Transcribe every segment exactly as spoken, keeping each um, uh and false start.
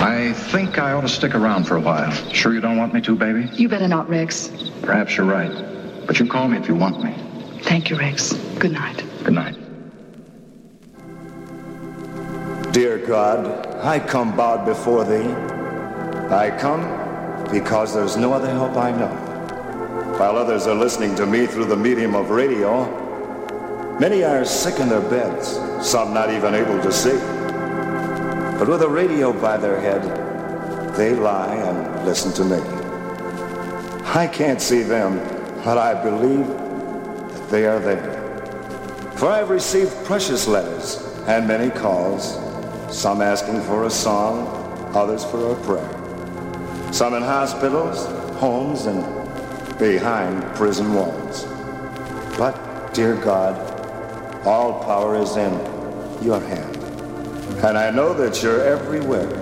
I think I ought to stick around for a while. Sure you don't want me to, baby? You better not, Rex. Perhaps you're right. But you call me if you want me. Thank you, Rex. Good night. Good night. Dear God, I come bowed before thee. I come because there's no other help I know. While others are listening to me through the medium of radio, many are sick in their beds, some not even able to see. But with a radio by their head, they lie and listen to me. I can't see them, but I believe that they are there. For I've received precious letters and many calls, some asking for a song, others for a prayer. Some in hospitals, homes, and behind prison walls. But, dear God, all power is in your hand. And I know that you're everywhere.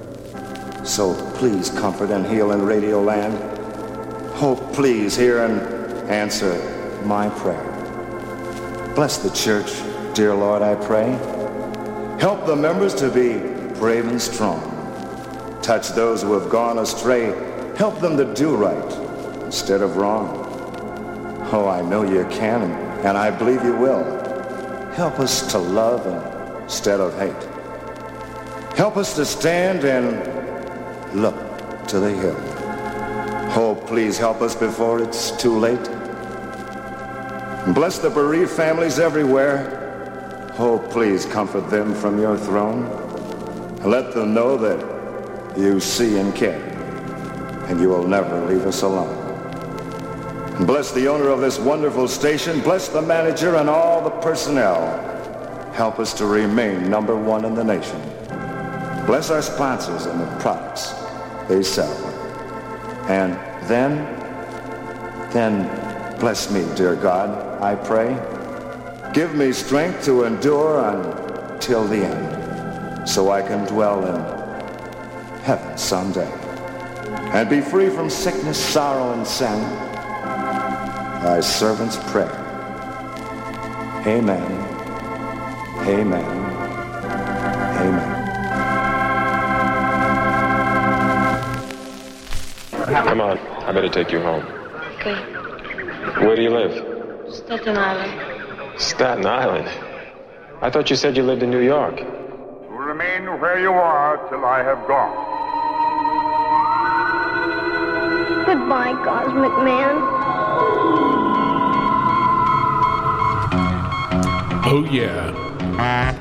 So please comfort and heal in Radio Land. Oh, please hear and answer my prayer. Bless the church, dear Lord, I pray. Help the members to be brave and strong. Touch those who have gone astray. Help them to do right instead of wrong. Oh, I know you can, and, and I believe you will. Help us to love instead of hate. Help us to stand and look to the hill. Oh, please help us before it's too late. Bless the bereaved families everywhere. Oh, please comfort them from your throne. Let them know that you see and care, and you will never leave us alone. And bless the owner of this wonderful station. Bless the manager and all the personnel. Help us to remain number one in the nation. Bless our sponsors and the products they sell. And then, then bless me, dear God, I pray. Give me strength to endure until the end, so I can dwell in heaven someday and be free from sickness, sorrow, and sin. Thy servant's prayer. Amen. Amen. Amen. Come on, I better take you home. Okay. Where do you live? Staten Island. Staten Island? I thought you said you lived in New York. You remain where you are till I have gone. Goodbye, Cosmic Man. Oh, yeah.